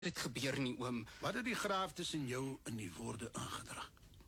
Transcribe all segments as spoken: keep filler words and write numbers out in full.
dit gebeur nie, oom. Wat het die graaf tussen jou en die woorde ingedra?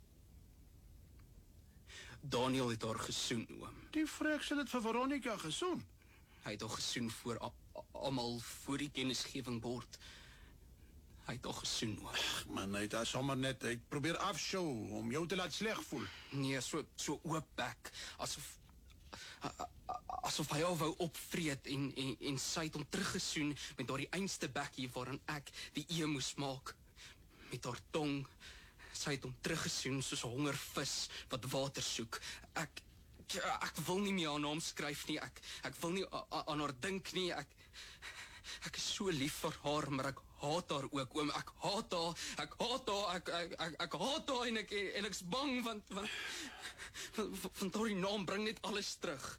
Daniel het haar gesoen, oom. Die vrek sal het vir Veronica gesoen. Hy het haar gesoen voor almal voor die kennisgewing bord. Hy het haar gesoen, oom. Ach, man, hy het haar sommer net, hy het probeer afshow om jou te laat sleg voel. Nee, so, so oop bek, asof asof hy al wou opvreet en, en, en sy het hom teruggesoen met haar die einste bekkie waarin ek die eeu moes maak. Met haar tong, sy het hom teruggesoen soos 'n hongervis wat water soek. Ek, ek wil nie meer aan hom skryf nie, ek, ek wil nie aan haar dink nie, ek, ek is so lief vir haar, maar ek haat haar ook, oom, ek haat haar, ek haat haar, ek, ek, ek, ek haat haar en ek, en ek's bang, want, want, want, want haar die naam bring net alles terug.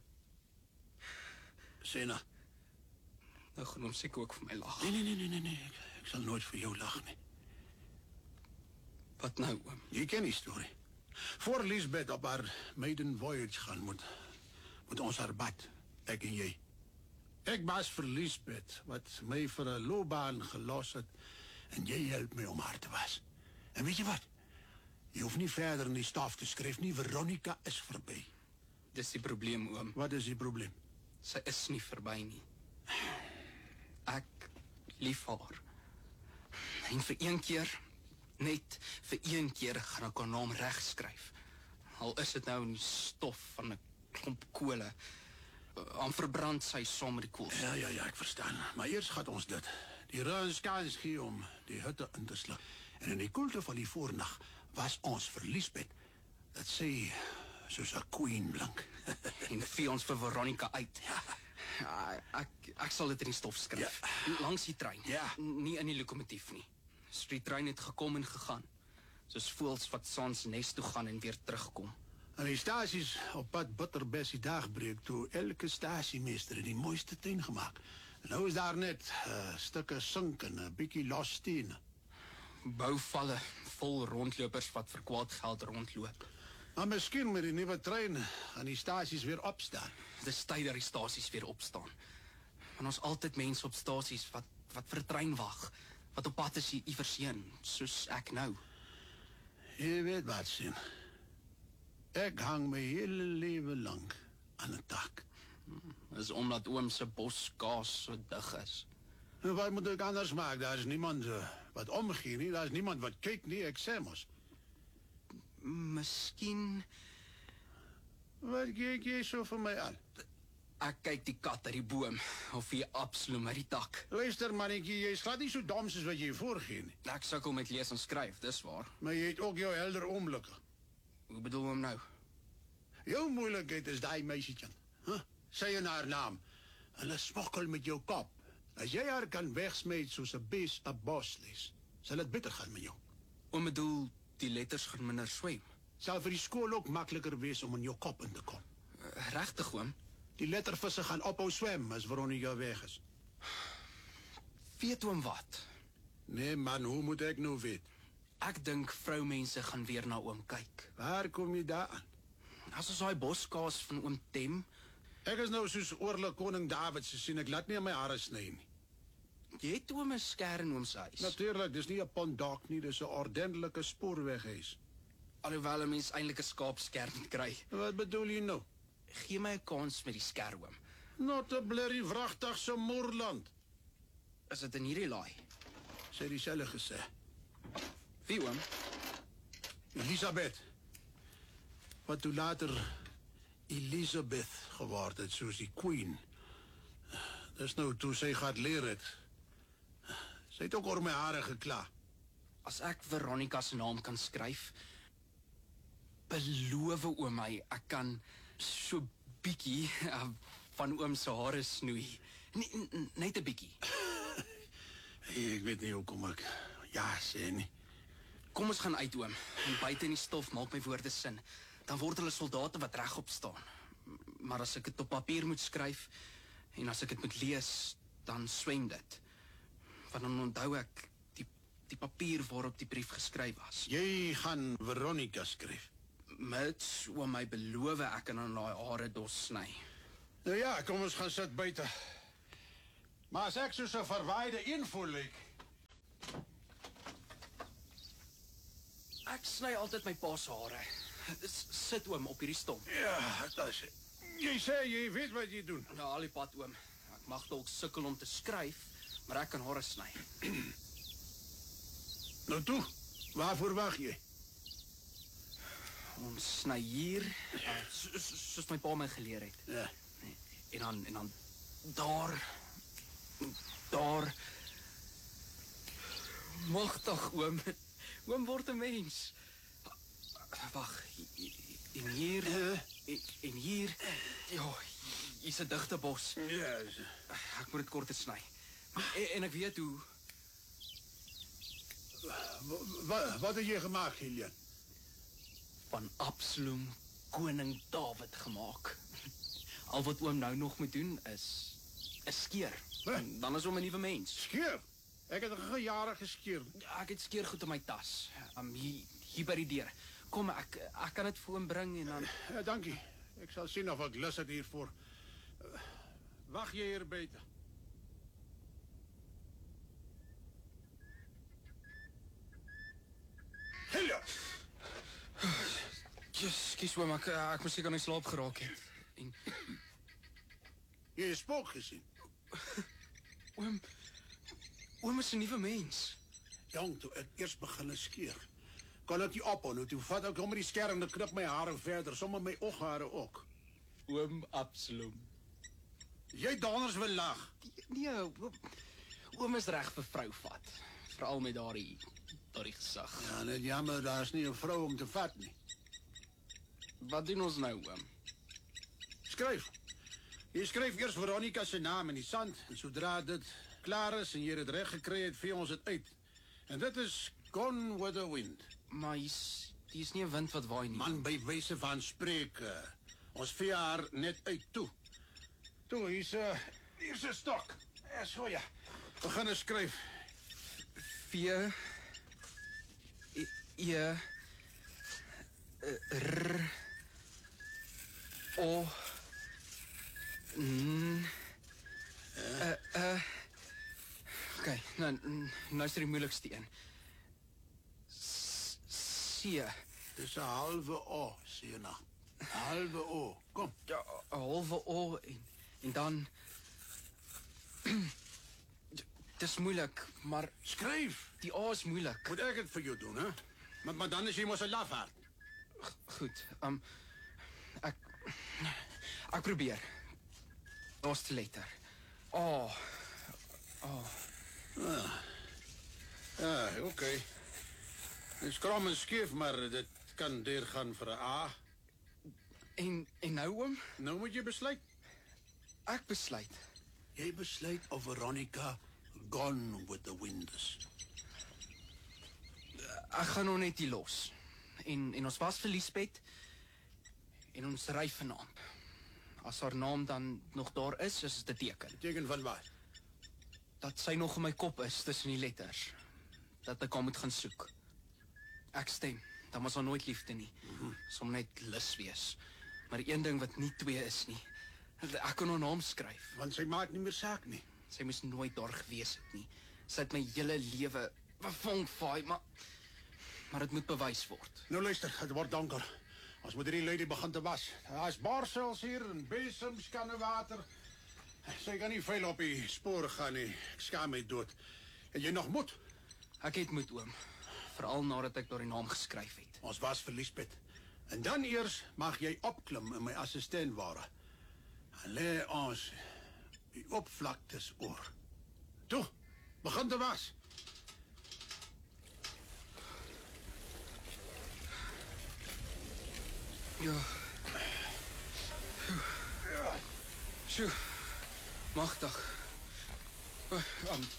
Sena. Nou gaan hom seker ook vir my lag. Nee, nee, nee, nee, nee, nee. Ek, ek sal nooit vir jou lag nie. Wat nou, oom? Jy ken die storie. Voor Lisbeth op haar maiden voyage gaan moet, moet ons haar bad, ek en jy. Ek was vir Lisbeth, wat my vir 'n loopbaan gelos het, en jy help my om haar te was. En weet jy wat? Jy hoef nie verder in die staf te skryf nie, Veronica is verby. Dis die probleem, oom. Wat is die probleem? Sy is nie verby nie. Ek lief haar. En vir een keer, net vir een keer, gaan ek haar naam reg skryf. Al is dit nou in die stof van 'n klomp kole. Aan verbrand sy saam met die koels. Ja, ja, ja, ek verstaan. Maar eers gaat ons dit. Die ruins kans gee om die hutte in te sluk. En in die koelte van die voornag was ons vir Lisbeth, dat sy soos 'n queen blink. En vee ons vir Veronica uit. Ja. Ja, ek, ek sal dit in die stof skryf. Ja. Langs die trein. Ja. Nie in die lokomotief nie. So die trein het gekom en gegaan. Soos voëls wat saans nes toe gaan en weer terugkom. En die stasies op pad Bitterbessie dagbreek toe elke stasiemeester die mooiste tuin gemaak. En nou is daar net uh, stukke sink en 'n bietjie los steen. Bouvalle vol rondlopers wat vir kwaad geld rondloop. Maar miskien met die nuwe trein gaan die stasies weer opstaan. Dis tyd dat die stasies weer opstaan. Want ons altyd mense op stasies wat wat vir 'n trein wag, wat op pad is iewers heen, soos ek nou. Jy weet wat, sien. Ek hang my hele lewe lang aan 'n tak. Dis omdat oom se boskaas so dig is. En wat moet ek anders maak? Daar is niemand uh, wat omgee nie, daar is niemand wat kyk nie, ek sê mos. Miskien Wat kyk jy so vir my aan? ek kyk die kat uit die boom of die Absalom uit die tak. Luister mannetjie, jy is glad nie so dom soos wat jy voorgee nie. Ek sukkel met lees en skryf, dis waar. Maar jy het ook jou helder oomblikke. Hoe bedoel hom nou? Jou moeilikheid is daai meisietjie. Huh? Sê jy haar naam. Hulle smokkel met jou kop. As jy haar kan wegsmeet soos 'n bes 'n bos lees, sal dit beter gaan met jou. Oom bedoel die letters gaan minder swem. Sal vir die skool ook makliker wees om in jou kop in te kom. Uh, Regtig oom? Die lettervisse gaan ophou swem as Veronica weg is. Weet oom wat? Nee man, hoe moet ek nou weet? Ek dink vroumense gaan weer na oom kyk. Waar kom jy daaraan? As ons daai boskaas van oom Tem, Ek is nou soos oorlog koning Dawid se sien, ek laat nie aan my hare sny nie. jy het oom 'n sker in oom se huis. Natuurlik, dis nie 'n ponddak nie, dis 'n ordentlike spoorweghuis. Alhoewel 'n mens eintlik 'n skaapsker moet kry. Wat bedoel jy nou? Gee my 'n kans met die sker oom. Not 'n blerrie vragtig se moerland, Is dit in hierdie laai? sê dieselfde gesê. Wie oom? Elisabeth. Wat toe later Elizabeth geword het, soos die queen. Dis nou toe sy gaan leer het. Sy het ook oor my hare gekla. As ek Veronica se naam kan skryf, beloof oom my, ek kan so bietjie uh, van oom se hare snoei. Net, net 'n bietjie. Ek weet nie hoekom ek ja sê nie. Kom ons gaan uit oom. En buite in die stof maak my woorde sin. Dan word hulle soldate wat regop staan. Maar as ek dit op papier moet skryf en as ek dit moet lees, dan swem dit. Want dan onthou ek die die papier waarop die brief geskryf was. Jy gaan Veronica skryf. Mits oom my beloof ek kan aan daai hare dos sny. Nou ja, kom ons gaan sit buite. Maar as ek soos 'n verwaaide een voel lyk, Ek sny altyd my pa se hare. S- Sit oom op hierdie stomp. Ja, dat is... Jy sê jy weet wat jy doen. Ja, al die pad oom. Ek mag dalk sukkel om te skryf, maar ek kan hare sny. Nou toe, waarvoor wag jy? Ons sny hier, uh, so, so, soos my pa my geleer het. Ja. En dan en dan daar daar Magtig oom. Oom word 'n mens. Wag, en hier Ja. en, en hier. Ja, hier's 'n digte bos. Ja, Ek moet dit korter sny. En, en ek weet hoe wat, wat het jy gemaakt, Gillian? van Absalom koning Dawid gemaak. Al wat oom nou nog moet doen is 'n skeer. Wat? Dan is hom 'n nuwe mens. Skeer? Ek het al jare geskeer. Ja, ek het skeergoed in my tas. Um, hier, hier by die deur. Kom, ek ek kan dit vir hom bring en dan Ja, dankie. Ek sal sien of ek lus het hiervoor. Uh, Wag jy hier buite? Gillian! Ekskuus oom, ek ek moes seker in slaap geraak het. En Jy het 'n spook gesien. oom oom is 'n nuwe mens. Jong, toe ek eers begin skeer, kon ek nie ophou nou. Toe vat ek hom met die skerm en knip my hare verder, sommer my ooghare ook. Oom Absalom. Jy donders wil lag. Nee, oom, oom is reg vir vrou vat. Veral met daardie daardie gesag. Ja, net jammer, daar's nie 'n vrou om te vat nie. Wat doen ons nou, oom? Skryf. Jy skryf eers Veronica se naam in die sand en sodra dit klaar is en jy dit reg gekry het, vee ons dit uit. En dit is Gone with the Wind. Maar hier's hier's nie 'n wind wat waai nie. Man, by wyse van spreke. Ons vee haar net uit toe. Toe, hier's 'n uh, hier's 'n stok. Ja, so ja. Begin skryf. V E E R O N Uh uh Okay, nou nou is dit die moeilikste een. S- C. Dis 'n halwe O, sien jy nou. Halwe O. Kom. Ja, 'n halwe O en en dan dis moeilik, maar Skryf. die A is moeilik. Moet ek dit vir jou doen, hè? Maar, maar dan is jy mos 'n lafaard. Goed. Um ek ek probeer. Daar's te letter. Oh. Oh. Ja, oké. Okay. Dit is krom en skief, maar dit kan deurgaan vir 'n A. En en nou oom, Nou moet jy besluit. ek besluit. Jy besluit of Veronica Gone with the Wind is. Ek gaan hom net hier los. En en ons was vir Liesbeth en ons ry vanaand. As haar naam dan nog daar is, is dit 'n teken Teken van wat? dat sy nog in my kop is tussen die letters. Dat ek haar moet gaan soek. Ek stem, dan was haar nooit liefde nie. Som net lus wees. Maar een ding wat nie twee is nie. Ek kan haar naam skryf. Want sy maak nie meer saak nie. Sy moes nooit daar gewees het nie. Sy het my hele lewe bevongvaai, maar maar dit moet bewys word. Nou luister, het word donker. Ons moet hierdie lady begin te was. Daar's barsels hier en besems, kanne water. Sy kan nie veel op die spoor gaan nie. Ek skaam my dood. En jy nog moed? Ek het moed oom, veral nadat ek daardie naam geskryf het. Ons was vir Liesbeth. En dan eers mag jy opklim in my assistent ware. En lê ons die opvlaktes oor. Toe, begin te was. Ja. Sjoe. Magtig. Uh, um,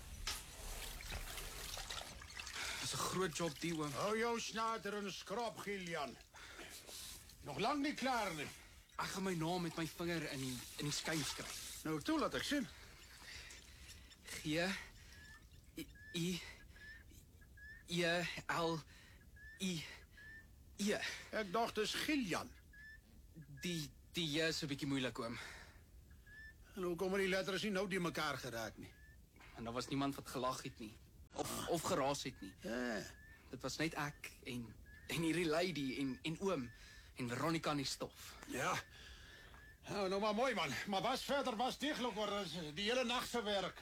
dis 'n groot job die oom. Hou jou snater en skrap, Gillian. Nog lang nie klaar nie. Ek gaan my naam met my vinger in die in die skyn skryf. Nou toe, laat ek sien. G I I E L I E. Ek dacht dis Gillian. Die die J is 'n bietjie moeilik oom. En hoe kom die letters nie nou die mekaar geraak nie? En daar was niemand wat gelag het nie of of geraas het nie. Ja. Dit was net ek en en hierdie lady en en oom en Veronica in die stof. Ja. Nou, nou maar mooi man. Maar was verder was deeglik oor die hele nag se werk.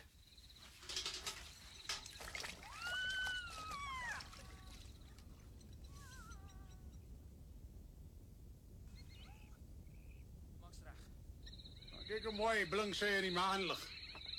Max reg. Kyk hoe mooi blink sy in die maanlig.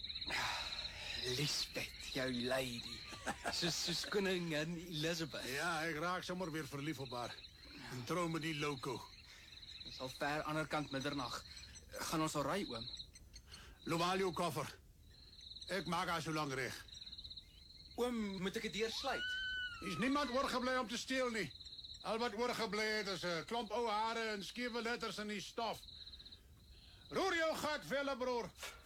Lisbeth, jou lady. Soos soos koningin Elizabeth. Ja, ek raak sommer weer verlief op haar. En trou met die loco. Dis al ver ander kant middernag. Gaan ons al ry, oom? Loop al jou koffer. Ek maak haar so lang reg. Oom, moet ek dit deursluit? Is niemand oorgebly om te steel nie. Al wat oorgebly het is 'n klomp ou hare en skewe letters in die stof. Roer jou gat, velle broer.